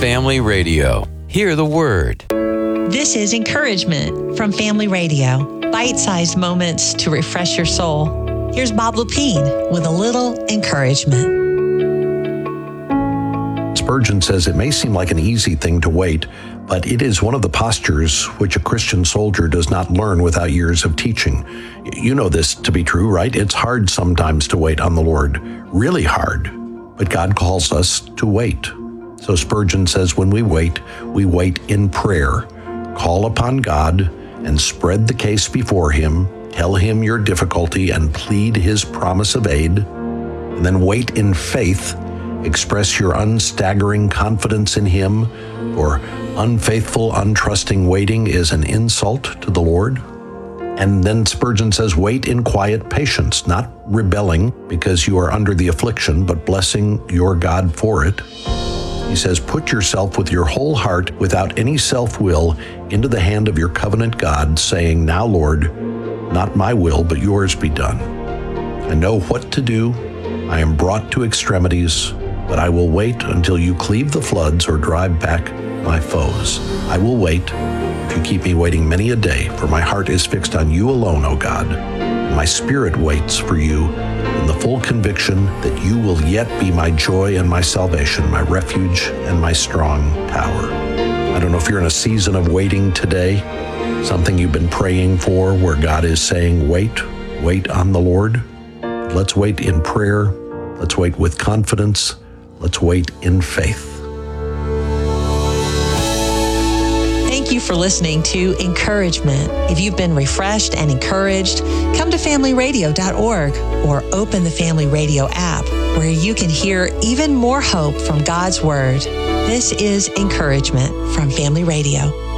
Family Radio. Hear the Word. This is Encouragement from Family Radio. Bite-sized moments to refresh your soul. Here's Bob Lepine with a little encouragement. Spurgeon says it may seem like an easy thing to wait, but it is one of the postures which a Christian soldier does not learn without years of teaching. You know this to be true, right? It's hard sometimes to wait on the Lord, really hard, but God calls us to wait. So Spurgeon says when we wait in prayer. Call upon God and spread the case before Him, tell Him your difficulty and plead His promise of aid, and then wait in faith. Express your unstaggering confidence in Him, for unfaithful, untrusting waiting is an insult to the Lord. And then Spurgeon says, wait in quiet patience, not rebelling because you are under the affliction, but blessing your God for it. He says, put yourself with your whole heart, without any self-will, into the hand of your covenant God, saying, now, Lord, not my will, but yours be done. I know what to do. I am brought to extremities, but I will wait until you cleave the floods or drive back my foes. I will wait if you keep me waiting many a day, for my heart is fixed on you alone, O God. And my spirit waits for you in the full conviction that you will yet be my joy and my salvation, my refuge and my strong tower. I don't know if you're in a season of waiting today, something you've been praying for where God is saying, wait on the Lord. Let's wait in prayer. Let's wait with confidence. Let's wait in faith. Thank you for listening to Encouragement. If you've been refreshed and encouraged, come to familyradio.org or open the Family Radio app, where you can hear even more hope from God's Word. This is Encouragement from Family Radio.